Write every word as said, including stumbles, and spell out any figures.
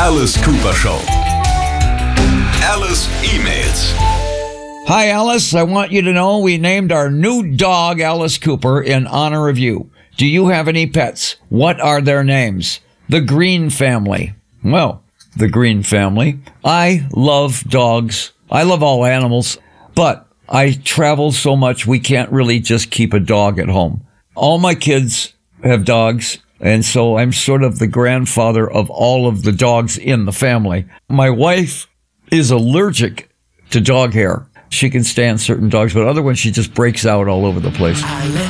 Alice Cooper Show. Alice emails. Hi, Alice. I want you to know we named our new dog Alice Cooper in honor of you. Do you have any pets? What are their names? The Green family. Well, the Green family. I love dogs. I love all animals, but I travel so much we can't really just keep a dog at home. All my kids have dogs, and so I'm sort of the grandfather of all of the dogs in the family. My wife is allergic to dog hair. She can stand certain dogs, but other ones she just breaks out all over the place.